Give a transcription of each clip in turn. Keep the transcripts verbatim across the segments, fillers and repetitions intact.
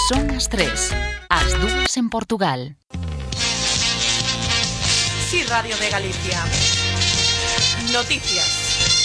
Son as tres, as dúas en Portugal. Sí, Radio de Galicia. Noticias.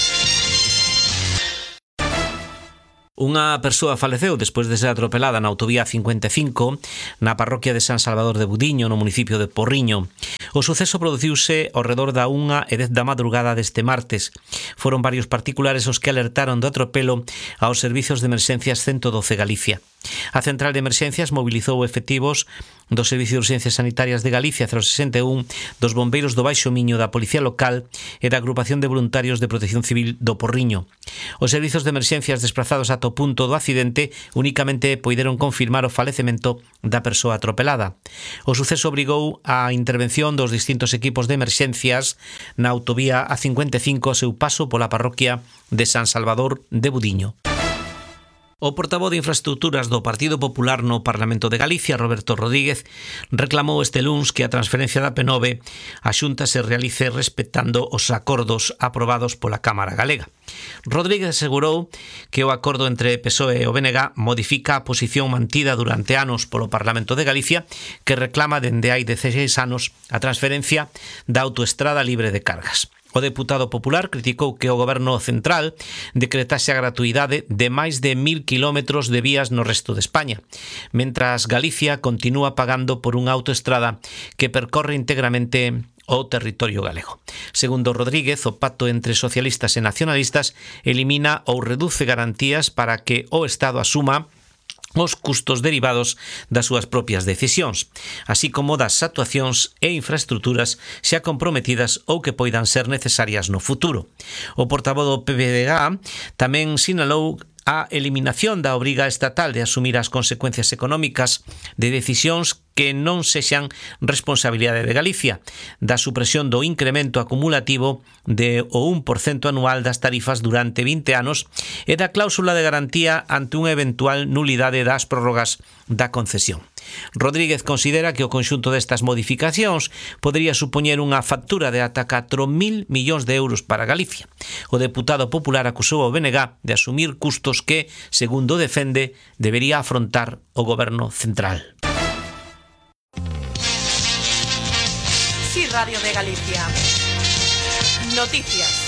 Unha persoa faleceu despois de ser atropelada na autovía cincuenta e cinco na parroquia de San Salvador de Budiño, no municipio de Porriño. O suceso produciuse ao redor da unha e dez da madrugada deste martes. Foron varios particulares os que alertaron do atropelo aos servizos de emerxencias ciento doce Galicia. A Central de Emerxencias mobilizou efectivos do Servicio de Urxencias Sanitarias de Galicia cero sesenta e un, dos bombeiros do Baixo Miño, da Policía Local e da Agrupación de Voluntarios de Protección Civil do Porriño. Os servizos de emerxencias desprazados ata o punto do accidente únicamente poideron confirmar o falecemento da persoa atropelada. O suceso obrigou a intervención dos distintos equipos de emerxencias na autovía A cincuenta e cinco ao seu paso pola parroquia de San Salvador de Budiño. O portavoz de Infraestructuras do Partido Popular no Parlamento de Galicia, Roberto Rodríguez, reclamou este luns que a transferencia da P nove a Xunta se realice respectando os acordos aprobados pola Cámara Galega. Rodríguez asegurou que o acordo entre P S O E e o B N G modifica a posición mantida durante anos polo Parlamento de Galicia, que reclama dende hai dezasseis anos a transferencia da autoestrada libre de cargas. O deputado popular criticou que o goberno central decretase a gratuidade de máis de mil kilómetros de vías no resto de España, mentras Galicia continúa pagando por unha autoestrada que percorre íntegramente o territorio galego. Segundo Rodríguez, o pacto entre socialistas e nacionalistas elimina ou reduce garantías para que o Estado asuma os custos derivados das súas propias decisións, así como das actuacións e infraestructuras xa comprometidas ou que poidan ser necesarias no futuro. O portavoz do P P D G tamén sinalou a eliminación da obriga estatal de asumir as consecuencias económicas de decisións que non sexan responsabilidade de Galicia, da supresión do incremento acumulativo de o un por cento anual das tarifas durante vinte anos e da cláusula de garantía ante unha eventual nulidade das prórrogas da concesión. Rodríguez considera que o conxunto destas modificacións podría supoñer unha factura de ata catro mil millóns de euros para Galicia. O deputado popular acusou ao B N G de asumir custos que, segundo defende, debería afrontar o goberno central. Sí, Radio de Galicia. Noticias.